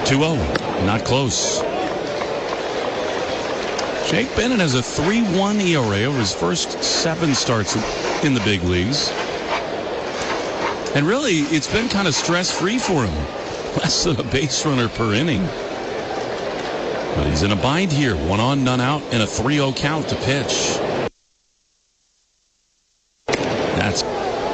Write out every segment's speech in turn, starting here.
2-0. Not close. Jake Bennett has a 3.1 ERA over his first 7 starts in the big leagues. And really, it's been kind of stress-free for him. Less than a base runner per inning. But he's in a bind here. 1 on, none out, and a 3-0 count to pitch. That's...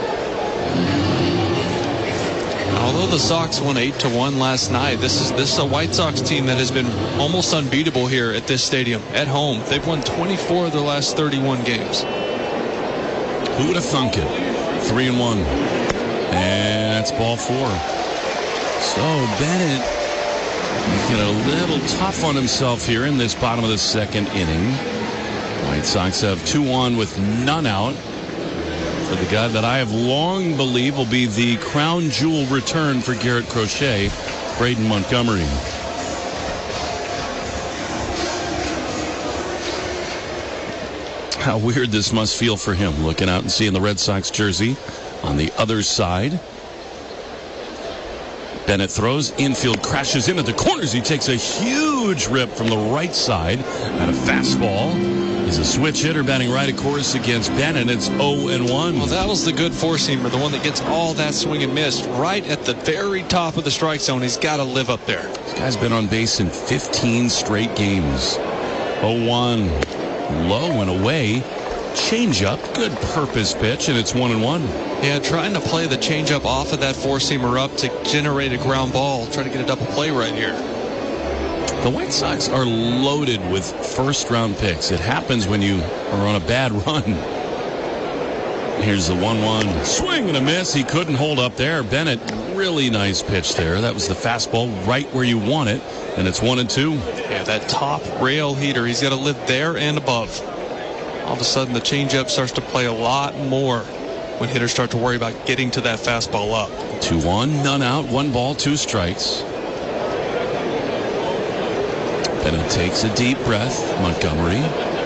Although the Sox won 8-1 last night, this is a White Sox team that has been almost unbeatable here at this stadium at home. They've won 24 of their last 31 games. Who would have thunk it? 3-1, and that's ball 4. So Bennett making it a little tough on himself here in this bottom of the 2nd inning. White Sox have 2 on with none out. For the guy that I have long believed will be the crown jewel return for Garrett Crochet, Braden Montgomery. How weird this must feel for him, looking out and seeing the Red Sox jersey on the other side. Bennett throws, infield crashes into the corners. He takes a huge rip from the right side, and a fastball. He's a switch hitter batting right, of course, against Bennett. It's 0-1. Well, that was the good four-seamer, the one that gets all that swing and miss right at the very top of the strike zone. He's got to live up there. This guy's been on base in 15 straight games. 0-1. Low and away. Changeup, good purpose pitch, and it's 1-1. Yeah, trying to play the changeup off of that four-seamer up to generate a ground ball. Try to get a double play right here. The White Sox are loaded with first-round picks. It happens when you are on a bad run. Here's the 1-1. Swing and a miss. He couldn't hold up there. Bennett, really nice pitch there. That was the fastball right where you want it, and it's 1-2. Yeah, that top rail heater, he's got to live there and above. All of a sudden, the changeup starts to play a lot more when hitters start to worry about getting to that fastball up. 2 on, none out, 1 ball, 2 strikes. Bennett takes a deep breath. Montgomery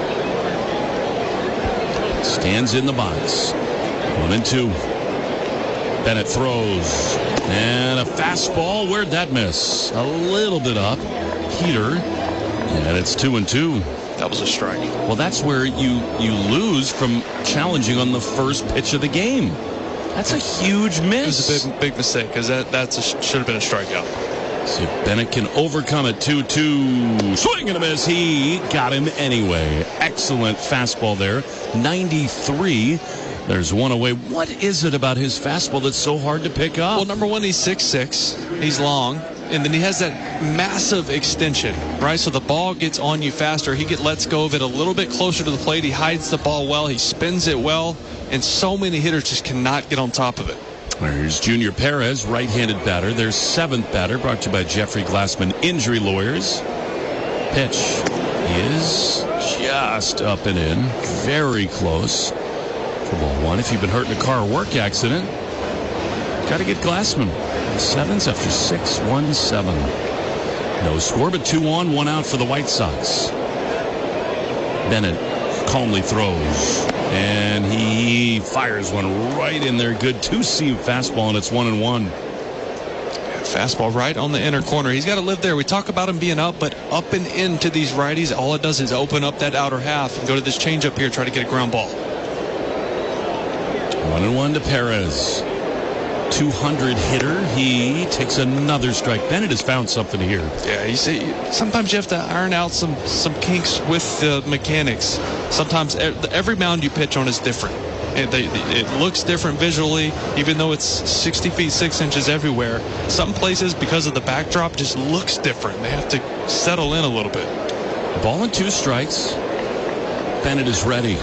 stands in the box. 1-2. Bennett throws. And a fastball. Where'd that miss? A little bit up. Heater. And it's 2-2. That was a strike. Well, that's where you lose from challenging on the first pitch of the game. That's a huge miss. It was a big mistake because that should have been a strikeout. See if Bennett can overcome it. 2-2. Swing and a miss. He got him anyway. Excellent fastball there. 93. There's 1 away. What is it about his fastball that's so hard to pick up? Well, number one, he's 6'6". He's long. And then he has that massive extension, right? So the ball gets on you faster. He lets go of it a little bit closer to the plate. He hides the ball well. He spins it well. And so many hitters just cannot get on top of it. Here's Junior Perez, right-handed batter. Their 7th batter, brought to you by Jeffrey Glassman Injury Lawyers. Pitch is just up and in. Very close for ball 1. If you've been hurt in a car or work accident, got to get Glassman. 7s after 6-1-7. No score, but 2 on, 1 out for the White Sox. Bennett calmly throws. And he fires one right in there. Good 2-seam fastball, and it's 1-1. Fastball right on the inner corner. He's got to live there. We talk about him being up, but up and into these righties, all it does is open up that outer half and go to this changeup here, try to get a ground ball. 1-1 to Perez. 200 hitter. He takes another strike. Bennett has found something here. Yeah, you see, sometimes you have to iron out some kinks with the mechanics. Sometimes every mound you pitch on is different. It looks different visually, even though it's 60 feet 6 inches everywhere. Some places, because of the backdrop, just looks different. They have to settle in a little bit. Ball and 2 strikes. Bennett is ready.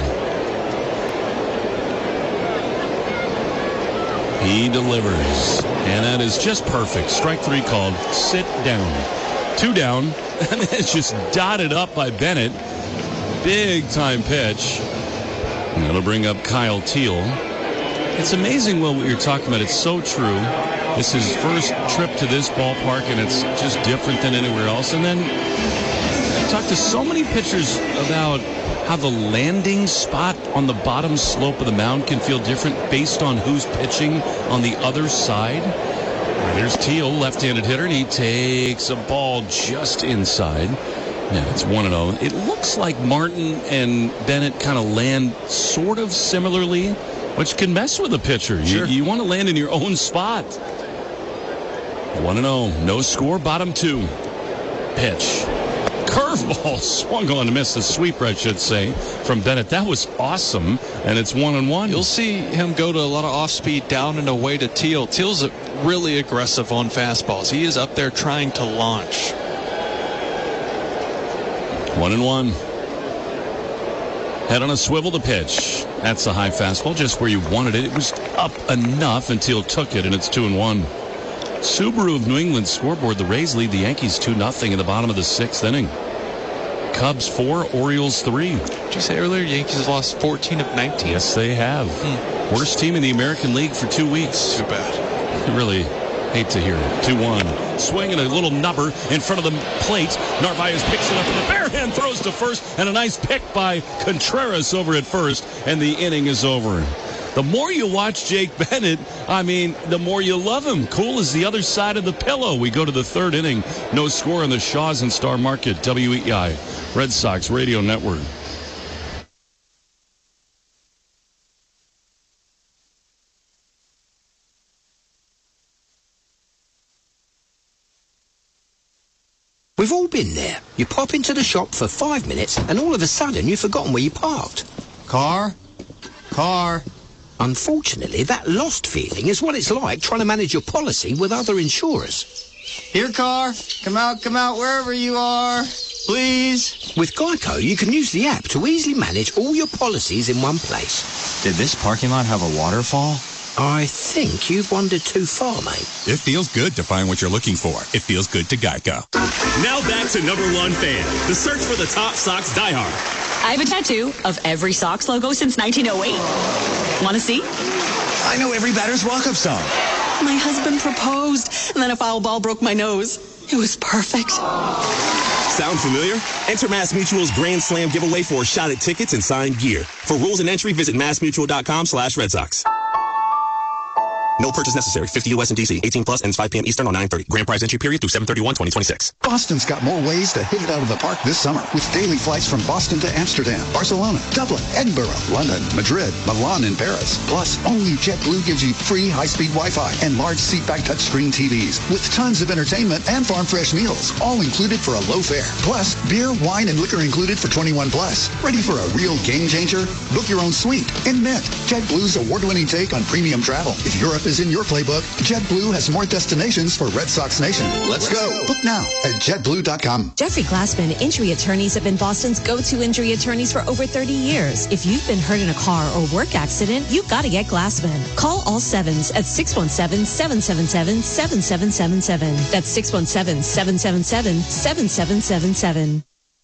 He delivers, and that is just perfect. Strike 3 called. Sit down. 2 down, and it's just dotted up by Bennett. Big time pitch. And that'll bring up Kyle Teel. It's amazing what you're talking about. It's so true. This is his first trip to this ballpark, and it's just different than anywhere else. And then I talked to so many pitchers about how the landing spot on the bottom slope of the mound can feel different based on who's pitching on the other side. There's Teal, left-handed hitter, and he takes a ball just inside. Yeah, it's 1-0. It looks like Martin and Bennett kind of land sort of similarly, which can mess with a pitcher. Sure. You want to land in your own spot. 1-0. No score, bottom 2. Pitch. Curveball swung on to miss. The sweeper, I should say, from Bennett. That was awesome, and it's 1-1. You'll see him go to a lot of off-speed down and away to Teal. Teal's really aggressive on fastballs. He is up there trying to launch. 1-1. Head on a swivel to pitch. That's a high fastball, just where you wanted it. It was up enough until took it, and it's 2-1. Subaru of New England scoreboard. The Rays lead the Yankees 2-0 in the bottom of the 6th inning. Cubs 4, Orioles 3. Did you say earlier Yankees lost 14 of 19? Yes, they have. Worst team in the American League for 2 weeks. Too bad. I really hate to hear it. 2-1. Swinging a little nubber in front of the plate. Narvaez picks it up with a bare hand, throws to first, and a nice pick by Contreras over at first, and the inning is over. The more you watch Jake Bennett, the more you love him. Cool as the other side of the pillow. We go to the 3rd inning. No score on the Shaws and Star Market. WEI, Red Sox Radio Network. We've all been there. You pop into the shop for 5 minutes and all of a sudden you've forgotten where you parked. Car. Unfortunately, that lost feeling is what it's like trying to manage your policy with other insurers. Here, car. Come out, wherever you are. Please. With Geico, you can use the app to easily manage all your policies in one place. Did this parking lot have a waterfall? I think you've wandered too far, mate. It feels good to find what you're looking for. It feels good to Geico. Now back to number one fan, the search for the top Sox diehard. I have a tattoo of every Sox logo since 1908. Want to see? I know every batter's walk-up song. My husband proposed, and then a foul ball broke my nose. It was perfect. Sound familiar? Enter MassMutual's Grand Slam giveaway for a shot at tickets and signed gear. For rules and entry, visit massmutual.com/Red Sox. No purchase necessary. 50 U.S. and D.C. 18 plus ends 5 p.m. Eastern on 9/30. Grand prize entry period through 7/31/2026. Boston's got more ways to hit it out of the park this summer with daily flights from Boston to Amsterdam, Barcelona, Dublin, Edinburgh, London, Madrid, Milan, and Paris. Plus, only JetBlue gives you free high-speed Wi-Fi and large seatback touchscreen TVs with tons of entertainment and farm fresh meals, all included for a low fare. Plus, beer, wine, and liquor included for 21 plus. Ready for a real game changer? Book your own suite in Mint, JetBlue's award-winning take on premium travel. If Europe is in your playbook, JetBlue has more destinations for Red Sox Nation. Let's go. Book now at JetBlue.com. Jeffrey Glassman Injury Attorneys have been Boston's go-to injury attorneys for over 30 years. If you've been hurt in a car or work accident, you've got to get Glassman. Call all sevens at 617-777-7777. That's 617-777-7777.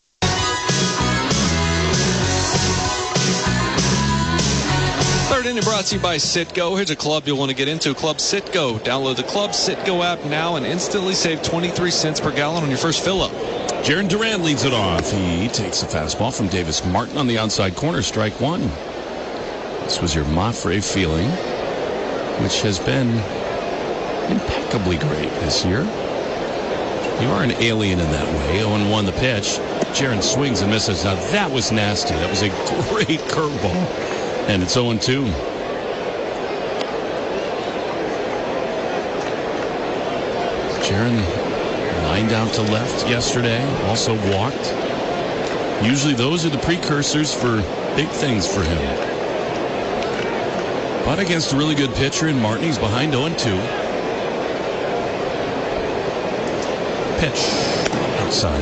Third inning brought to you by Citgo. Here's a club you'll want to get into. Club Citgo. Download the Club Citgo app now and instantly save 23 cents per gallon on your first fill-up. Jarren Duran leads it off. He takes a fastball from Davis Martin on the outside corner. Strike one. This was your Mafre feeling, which has been impeccably great this year. You are an alien in that way. 0-1 the pitch. Jarren swings and misses. Now that was nasty. That was a great curveball. And it's 0-2. Jarren lined out to left yesterday. Also walked. Usually those are the precursors for big things for him. But against a really good pitcher in Martin, he's behind 0-2. Pitch outside.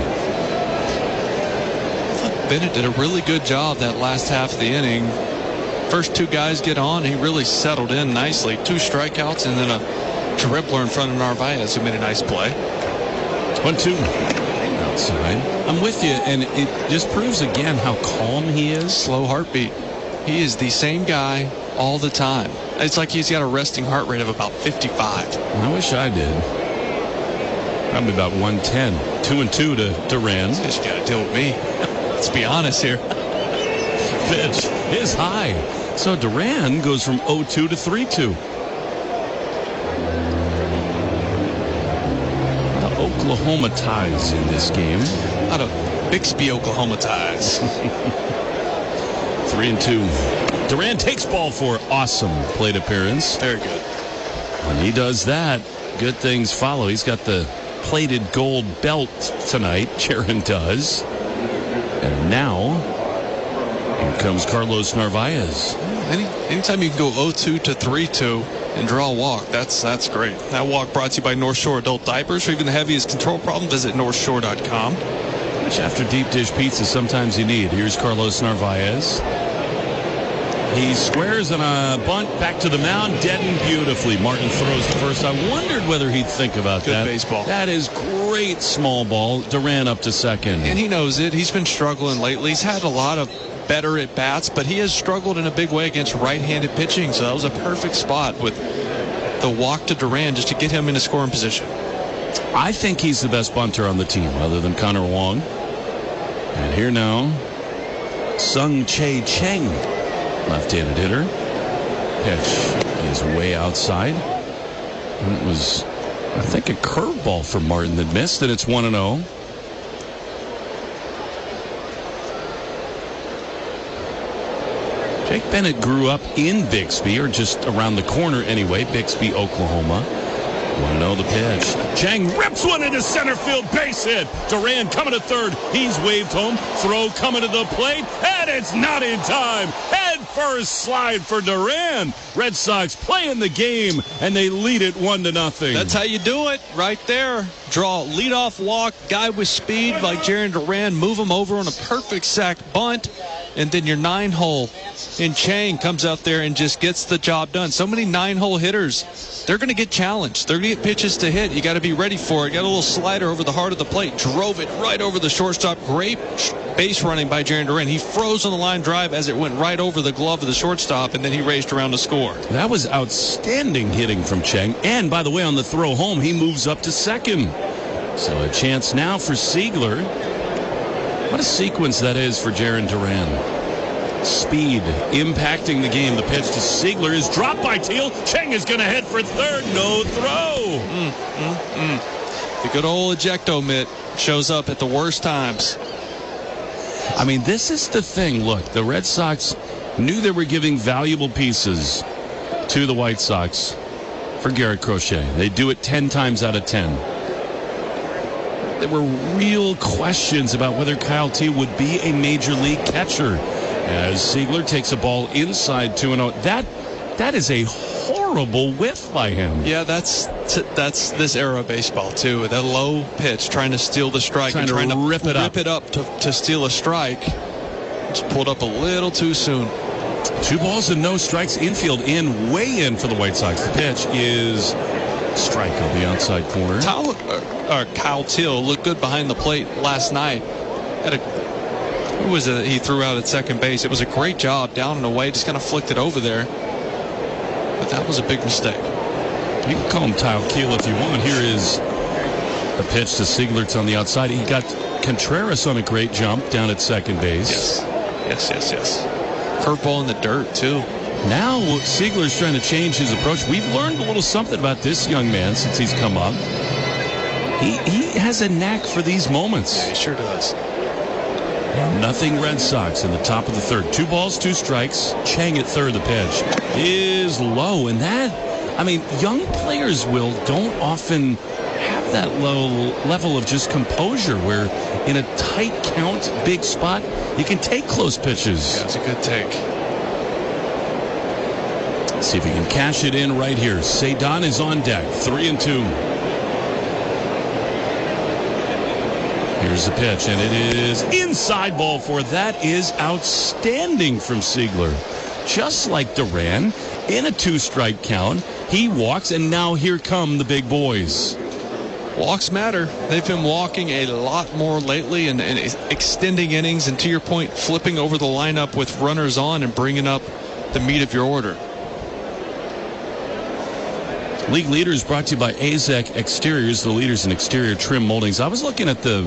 I thought Bennett did a really good job that last half of the inning. First two guys get on, he really settled in nicely. 2 strikeouts and then a dribbler in front of Narvaez who made a nice play. 1-2 outside. I'm with you, and it just proves again how calm he is. Slow heartbeat. He is the same guy all the time. It's like he's got a resting heart rate of about 55. I wish I did. Probably about 110. 2-2 to Duran. You just got to deal with me. Let's be honest here. Pitch is high. So Duran goes from 0-2 to 3-2. Oklahoma ties in this game. Out of Bixby, Oklahoma ties. 3-2. Duran takes ball for awesome plate appearance. Very good. When he does that, good things follow. He's got the plated gold belt tonight. Jaron does. And now, here comes Carlos Narvaez. Anytime you can go 0-2 to 3-2 and draw a walk, that's great. That walk brought to you by North Shore Adult Diapers. For even the heaviest control problem, visit northshore.com. Which after deep dish pizza, sometimes you need. Here's Carlos Narvaez. He squares on a bunt back to the mound, deadened beautifully. Martin throws the first. I wondered whether he'd think about that. Good baseball. That is great small ball. Duran up to second. And he knows it. He's been struggling lately. He's had a lot of better at bats, but he has struggled in a big way against right-handed pitching. So that was a perfect spot with the walk to Duran just to get him in a scoring position. I think he's the best bunter on the team, other than Connor Wong. And here now, Sung Chae Cheng, left-handed hitter. Pitch is way outside. And it was, I think, a curveball for Martin that missed, and it's 1-0. Jake Bennett grew up in Bixby, or just around the corner anyway, Bixby, Oklahoma. 1-0 the pitch. Chang rips one into center field, base hit. Duran coming to third. He's waved home. Throw coming to the plate, and it's not in time. Head first slide for Duran. Red Sox playing the game, and they lead it 1-0. That's how you do it, right there. Draw leadoff walk, guy with speed like Jarren Duran, move him over on a perfect sack bunt, and then your 9-hole in Chang comes out there and just gets the job done. So many 9-hole hitters, they're going to get challenged. They're going to get pitches to hit. You got to be ready for it. Got a little slider over the heart of the plate. Drove it right over the shortstop. Great base running by Jarren Duran. He froze on the line drive as it went right over the glove of the shortstop, and then he raced around to score. That was outstanding hitting from Chang. And by the way, on the throw home, he moves up to second. So a chance now for Siegler. What a sequence that is for Jarren Duran. Speed impacting the game. The pitch to Siegler is dropped by Teal. Chang is going to head for third. No throw. The good old ejecto mitt shows up at the worst times. I mean, this is the thing. Look, the Red Sox knew they were giving valuable pieces to the White Sox for Garrett Crochet. They do it 10 times out of 10. There were real questions about whether Kyle Teal would be a major league catcher. As Siegler takes a ball inside 2-0. That is a horrible whiff by him. Yeah, that's this era of baseball too. That low pitch, trying to steal the strike, trying to rip it up to steal a strike. Just pulled up a little too soon. 2 balls and no strikes. Infield in, way in for the White Sox. The pitch is strike on the outside corner. Kyle Teal looked good behind the plate last night. Who was it he threw out at second base? It was a great job, down and away, just kind of flicked it over there. But that was a big mistake. You can call him Kyle Keel if you want. Here is the pitch to Siegler. It's on the outside. He got Contreras on a great jump down at second base. Yes. Curveball in the dirt, too. Now Siegler's trying to change his approach. We've learned a little something about this young man since he's come up. He has a knack for these moments. Yeah, he sure does. Nothing Red Sox in the top of the third. 2 balls, 2 strikes. Chang at third. The pitch is low. And that, I mean, young players don't often have that low level of just composure where in a tight count, big spot, you can take close pitches. Yeah, it's a good take. See if he can cash it in right here. Cedon is on deck. 3-2. Here's the pitch, and it is inside ball 4. That is outstanding from Siegler. Just like Duran, in a 2-strike count, he walks, and now here come the big boys. Walks matter. They've been walking a lot more lately and extending innings, and to your point, flipping over the lineup with runners on and bringing up the meat of your order. League leaders brought to you by AZEK Exteriors, the leaders in exterior trim moldings. I was looking at the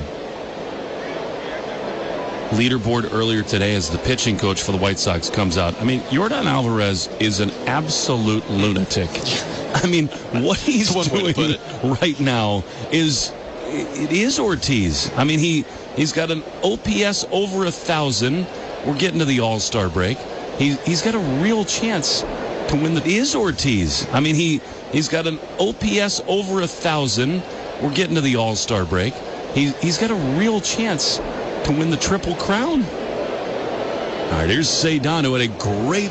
leaderboard earlier today as the pitching coach for the White Sox comes out. I mean, Yordan Alvarez is an absolute lunatic. I mean, what he's doing right now is it is Ortiz. I mean, he's got an OPS over 1,000. We're getting to the All-Star break. He's got a real chance to win the. It is Ortiz. I mean, he's got an OPS over 1,000. We're getting to the All-Star break. He's got a real chance to win the Triple Crown. All right, here's Sedano at a great